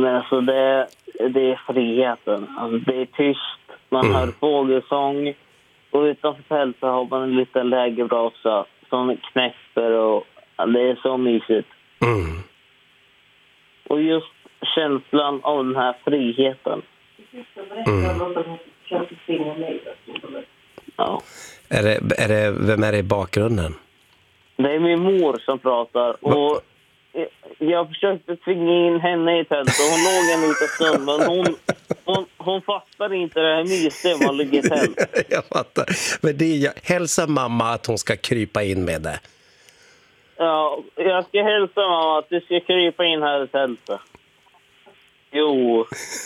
men alltså det är friheten. Alltså det är tyst, man hör fågelsång. Och utanför tältet har man en liten lägerbrasa som knäpper och det är så mysigt. Och just känslan av den här friheten. Ja. Vem är det i bakgrunden? Det är min mor som pratar. Och jag försökte tvinga in henne i tältet. Och hon låg en liten stund. Men hon fattar inte det här myset man ligger i tält. Jag fattar. Men hälsa mamma att hon ska krypa in med det. Ja, jag ska hälsa mamma att du ska krypa in här i tältet. Jo.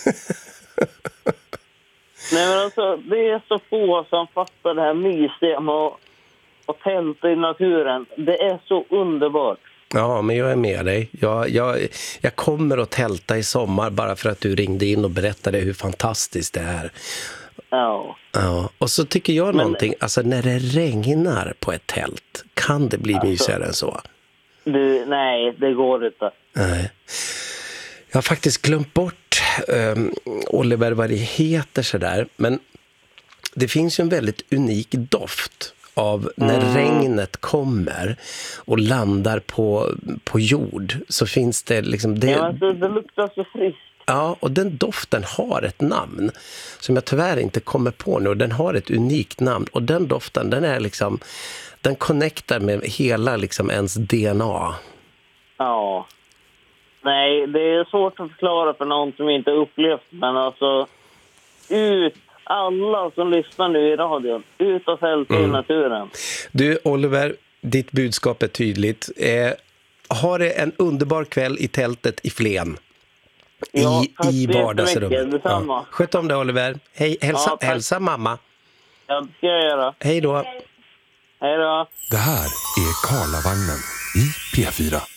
Nej, men alltså, det är så få som fattar det här myset och tälta i naturen. Det är så underbart. Ja, men jag är med dig. Jag kommer att tälta i sommar bara för att du ringde in och berättade hur fantastiskt det är. Ja. Ja. Och så tycker jag någonting, alltså när det regnar på ett tält, kan det bli mysigare än så? Nej, det går inte. Nej. Jag har faktiskt glömt bort Oliver vad det heter sådär, men det finns ju en väldigt unik doft av när regnet kommer och landar på jord, så finns det liksom det. Ja, alltså, det luktar så friskt. Ja, och den doften har ett namn som jag tyvärr inte kommer på nu. Den har ett unikt namn och den doften, den är liksom, den connectar med hela liksom ens DNA. Ja. Nej, det är svårt att förklara för någon som inte upplevt, men alltså alla som lyssnar nu i radion, ut och fält i naturen. Du Oliver, ditt budskap är tydligt. Ha det en underbar kväll i tältet i Flen. I vardagsrummet. Ja. Sköt om det Oliver. Hej, hälsa mamma. Ja, det ska jag göra. Hej då. Hej då. Det här är Karlavagnen i P4.